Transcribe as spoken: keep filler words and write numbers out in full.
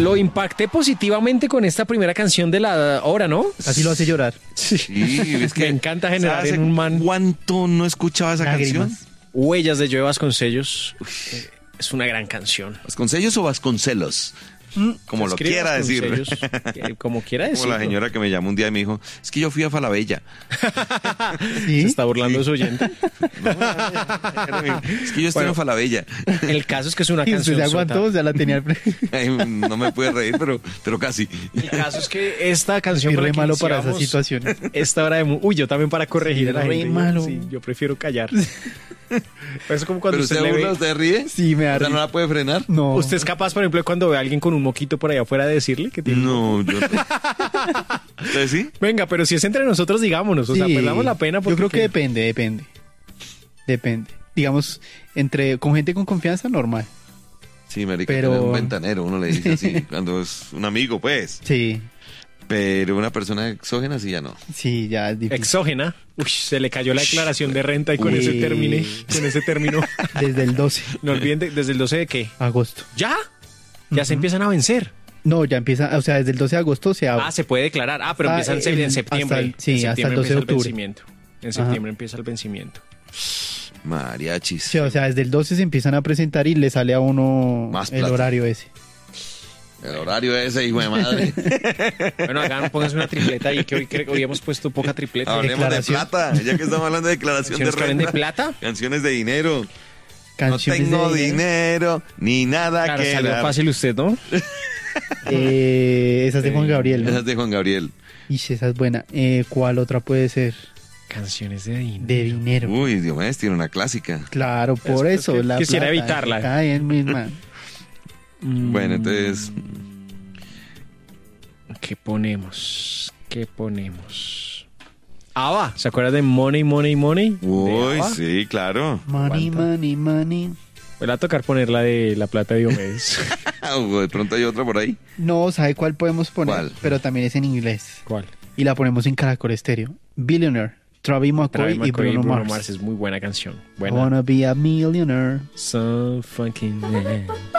Lo impacté positivamente con esta primera canción de la hora, ¿no? Así lo hace llorar. Sí, es que me encanta generar ¿sabes en un man cuánto no escuchaba esa Lágrimas. canción? Huellas de Joe Vasconcellos. Eh, Es una gran canción. ¿Vasconcellos o Vasconcelos? Como lo Escribe quiera decir. Vasconcellos, eh, Como quiera decir. Como la señora que me llamó un día y me dijo, es que yo fui a Falabella. Se está burlando de su oyente. Es que yo estoy Bueno. en Falabella. El caso es que es una Y usted canción. se aguantó, o sea, la tenía al pre- Ay, no me pude reír, pero, pero casi. El caso es que esta canción Y con la re que malo para esas iniciamos situaciones. Esta hora de... mu- Uy, yo también para corregir Sí, a la re gente. malo. Sí, yo prefiero callar. Es como cuando ¿Pero usted, usted le burla, ve... usted ríe? Sí, me da O sea, ¿no risa. la puede frenar? No. ¿Usted es capaz, por ejemplo, cuando ve a alguien con un moquito por allá afuera de decirle que tiene... No, yo no. ¿Usted sí? Venga, pero si es entre nosotros, digámonos. O sea, Sí. perdamos la pena porque... Yo creo que depende, depende. Depende. Digamos, entre con gente con confianza, normal. Sí, marica, Pero- pero... un ventanero, uno le dice así, cuando es un amigo, pues. Sí, Pero una persona exógena sí ya no. sí, ya es difícil. Exógena. Uy, se le cayó la declaración de renta y con Uy. ese término, con ese término. Desde el doce No olviden, de- desde el doce de qué. de agosto. ¿Ya? Ya se empiezan a vencer. No, ya empieza, o sea, desde el doce de agosto se abre. Ah, se puede declarar. Ah, pero Ah, empieza en, se- el- en septiembre. hasta el- sí, En hasta el septiembre doce de empieza octubre. vencimiento. En Ajá. septiembre empieza el vencimiento. Mariachis. Sí, o sea, desde el doce se empiezan a presentar y le sale a uno Más el plata. horario ese. El horario ese, hijo de madre. Bueno, hagan, pónganse una tripleta ahí, que hoy, creo que hoy hemos puesto poca tripleta. Hablemos de Declaración. plata, ya que estamos hablando de declaración de ¿Canciones que hablen renta. de plata? Canciones de dinero. Canciones no tengo de dinero, ni nada Claro, que salió dar. fácil usted, ¿no? Eh, esa es de Juan Gabriel, Esa ¿no? es de Juan Gabriel. Ish, esa es buena. Eh, ¿Cuál otra puede ser? Canciones de dinero. De dinero. Uy, Dios mío, tiene una clásica. Claro, por Es- es eso. que la quisiera plata evitarla. cae en misma. Mm, Bueno, entonces, ¿Qué ponemos? ¿Qué ponemos? ABBA. ¿Se acuerdan de Money, Money, Money? ¿De uy, ABBA? sí, claro. Money, Aguanta. money, money. Me va a tocar poner la de La Plata de Diomedes. O de pronto hay otra por ahí. No, ¿sabe cuál podemos poner? ¿Cuál? Pero también es en inglés. ¿Cuál? Y la ponemos en Caracol Estéreo. Billionaire. Travis McCoy Travis y McCoy Bruno, Bruno Mars. Mars es muy buena canción. I Buena. wanna be a millionaire. So fucking man.